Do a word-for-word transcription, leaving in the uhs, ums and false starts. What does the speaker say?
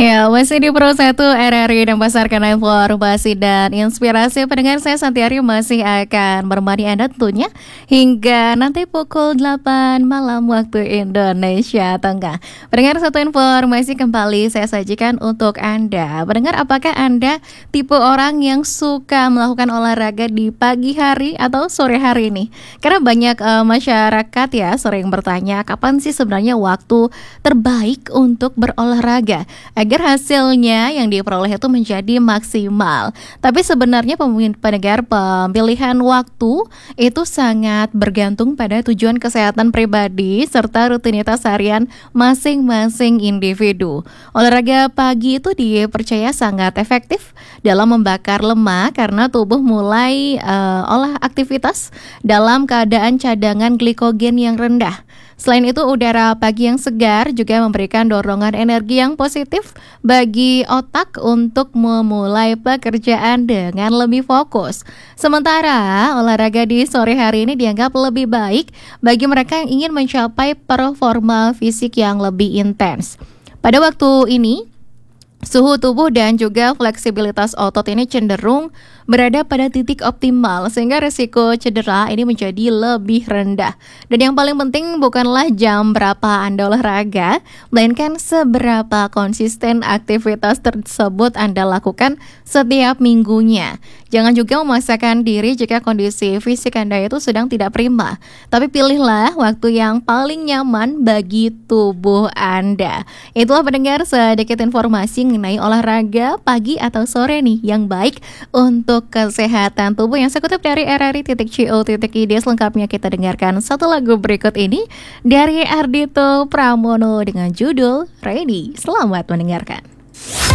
Ya, masih di Pro satu R R I dan pasarkan informasi dan inspirasi. Pendengar, saya Santiari masih akan menemani Anda tentunya hingga nanti pukul delapan malam waktu Indonesia Tengah. Pendengar, satu informasi kembali saya sajikan untuk Anda. Pendengar, apakah Anda tipe orang yang suka melakukan olahraga di pagi hari atau sore hari ini? Karena banyak uh, masyarakat ya sering bertanya, kapan sih sebenarnya waktu terbaik untuk berolahraga agar hasilnya yang diperoleh itu menjadi maksimal. Tapi sebenarnya pendengar, pemilihan waktu itu sangat bergantung pada tujuan kesehatan pribadi serta rutinitas harian masing-masing individu. Olahraga pagi itu dipercaya sangat efektif dalam membakar lemak karena tubuh mulai uh, olah aktivitas dalam keadaan cadangan glikogen yang rendah. Selain itu, udara pagi yang segar juga memberikan dorongan energi yang positif bagi otak untuk memulai pekerjaan dengan lebih fokus. Sementara olahraga di sore hari ini dianggap lebih baik bagi mereka yang ingin mencapai performa fisik yang lebih intens. Pada waktu ini, suhu tubuh dan juga fleksibilitas otot ini cenderung berada pada titik optimal sehingga risiko cedera ini menjadi lebih rendah. Dan yang paling penting bukanlah jam berapa Anda olahraga, melainkan seberapa konsisten aktivitas tersebut Anda lakukan setiap minggunya. Jangan juga memaksakan diri jika kondisi fisik Anda itu sedang tidak prima. Tapi pilihlah waktu yang paling nyaman bagi tubuh Anda. Itulah pendengar sedikit informasi mengenai olahraga pagi atau sore nih yang baik untuk kesehatan tubuh yang saya kutip dari r r i titik co titik i d. Selengkapnya kita dengarkan satu lagu berikut ini dari Ardhito Pramono dengan judul Ready. Selamat mendengarkan.